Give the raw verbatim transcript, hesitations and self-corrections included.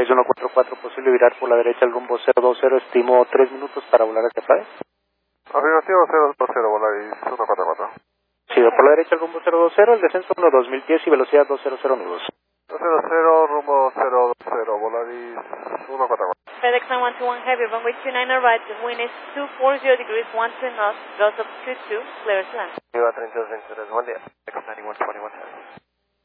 Flight uno cuatro cuatro, posible virar por la derecha al rumbo cero dos cero, estimo tres minutos para volar hacia Flight. Afirmativo cero dos cero, Volaris uno cuatro cuatro. Sí, por la derecha al rumbo cero dos cero, el descenso uno dos mil pies y velocidad doscientos nudos. dos cero cero, rumbo cero dos cero, Volaris uno cuatro cuatro. FedEx nine one two one Heavy, runway two nine right, the wind is two forty degrees, one two knots, loss of two two, clear to land. Viva treinta y dos veintitrés, buen día. FedEx nine one two one Heavy.